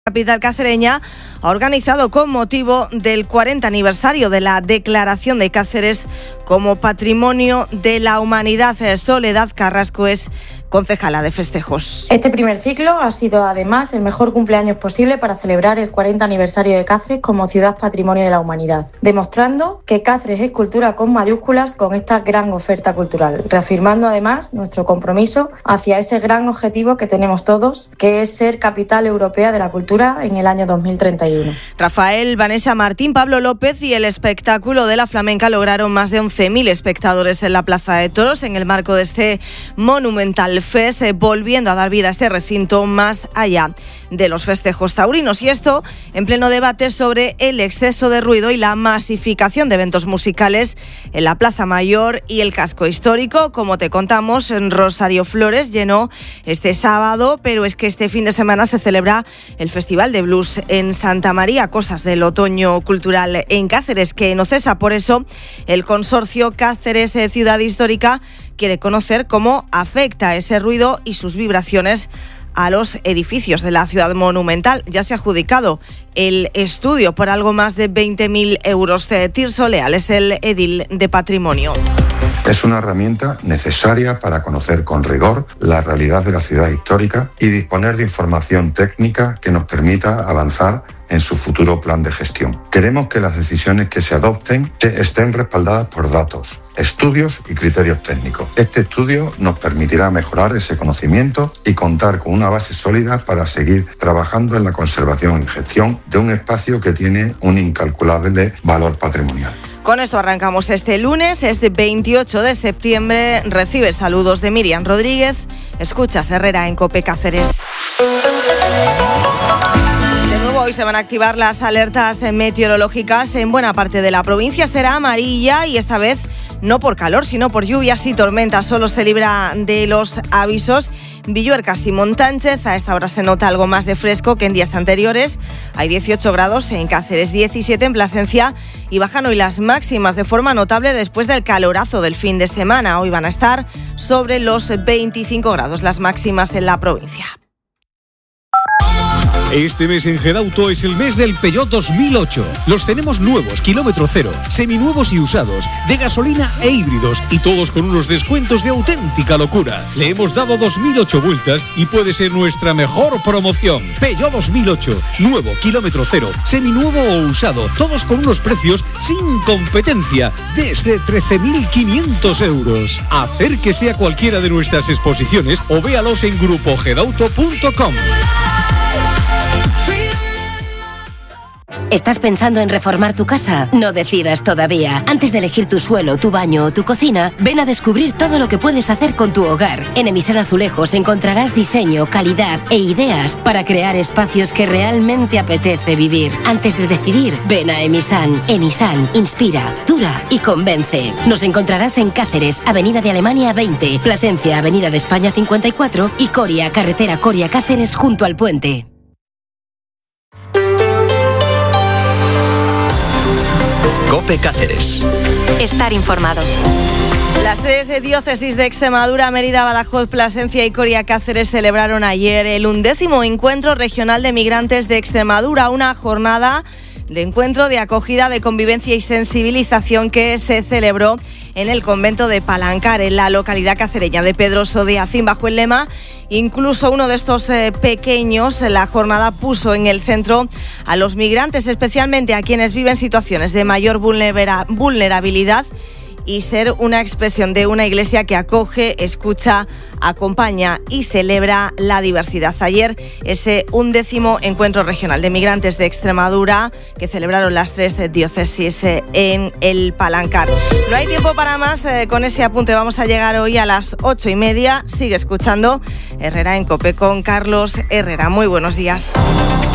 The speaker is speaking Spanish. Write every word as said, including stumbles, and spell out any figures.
Capital cacereña ha organizado con motivo del cuarenta aniversario de la declaración de Cáceres como Patrimonio de la Humanidad. Soledad Carrasco es concejala de festejos. Este primer ciclo ha sido además el mejor cumpleaños posible para celebrar el cuarenta aniversario de Cáceres como Ciudad Patrimonio de la Humanidad, demostrando que Cáceres es cultura con mayúsculas con esta gran oferta cultural, reafirmando además nuestro compromiso hacia ese gran objetivo que tenemos todos, que es ser capital europea de la cultura en el año dos mil treinta y uno. Rafael, Vanessa Martín, Pablo López y el espectáculo de la flamenca lograron más de once mil espectadores en la Plaza de Toros en el marco de este monumental Fest, eh, volviendo a dar vida a este recinto más allá de los festejos taurinos. Y esto en pleno debate sobre el exceso de ruido y la masificación de eventos musicales en la Plaza Mayor y el casco histórico. Como te contamos, en Rosario Flores llenó este sábado, pero es que este fin de semana se celebra el Festival de Blues en Santa María, cosas del otoño cultural en Cáceres, que no cesa. Por eso el consorcio Cáceres eh, Ciudad Histórica quiere conocer cómo afecta ese ruido y sus vibraciones a los edificios de la ciudad monumental. Ya se ha adjudicado el estudio por algo más de veinte mil euros. Tirso Leal es el edil de Patrimonio. Es una herramienta necesaria para conocer con rigor la realidad de la ciudad histórica y disponer de información técnica que nos permita avanzar en su futuro plan de gestión. Queremos que las decisiones que se adopten estén respaldadas por datos, estudios y criterios técnicos. Este estudio nos permitirá mejorar ese conocimiento y contar con una base sólida para seguir trabajando en la conservación y gestión de un espacio que tiene un incalculable valor patrimonial. Con esto arrancamos este lunes, este veintiocho de septiembre. Recibe saludos de Miriam Rodríguez. Escuchas Herrera en COPE Cáceres. De nuevo hoy se van a activar las alertas meteorológicas en buena parte de la provincia. Será amarilla y esta vez no por calor, sino por lluvias y tormentas. Solo se libra de los avisos Villuercas y Montánchez. A esta hora se nota algo más de fresco que en días anteriores. Hay dieciocho grados en Cáceres, diecisiete en Plasencia y bajan hoy las máximas de forma notable después del calorazo del fin de semana. Hoy van a estar sobre los veinticinco grados las máximas en la provincia. Este mes en Gedauto es el mes del Peugeot dos mil ocho. Los tenemos nuevos, kilómetro cero, seminuevos y usados, de gasolina e híbridos, y todos con unos descuentos de auténtica locura. Le hemos dado dos mil ocho vueltas y puede ser nuestra mejor promoción. Peugeot dos mil ocho, nuevo, kilómetro cero, seminuevo o usado, todos con unos precios sin competencia, desde trece mil quinientos euros. Acérquese a cualquiera de nuestras exposiciones o véalos en grupo gedauto punto com. ¿Estás pensando en reformar tu casa? No decidas todavía. Antes de elegir tu suelo, tu baño o tu cocina, ven a descubrir todo lo que puedes hacer con tu hogar. En Emisan Azulejos encontrarás diseño, calidad e ideas para crear espacios que realmente apetece vivir. Antes de decidir, ven a Emisan. Emisan inspira, dura y convence. Nos encontrarás en Cáceres, Avenida de Alemania veinte, Plasencia, Avenida de España cincuenta y cuatro y Coria, carretera Coria-Cáceres junto al puente. COPE Cáceres. Estar informados. Las tres diócesis de Extremadura, Mérida, Badajoz, Plasencia y Coria Cáceres celebraron ayer el undécimo Encuentro Regional de Migrantes de Extremadura, una jornada de encuentro, de acogida, de convivencia y sensibilización que se celebró en el convento de Palancar, en la localidad cacereña de Pedroso de Acín, bajo el lema Incluso uno de estos eh, pequeños. La jornada puso en el centro a los migrantes, especialmente a quienes viven situaciones de mayor vulnera- vulnerabilidad y ser una expresión de una iglesia que acoge, escucha, acompaña y celebra la diversidad. Ayer ese undécimo Encuentro Regional de Migrantes de Extremadura que celebraron las tres diócesis en el Palancar. No hay tiempo para más. Eh, con ese apunte vamos a llegar hoy a las ocho y media. Sigue escuchando Herrera en COPE con Carlos Herrera. Muy buenos días.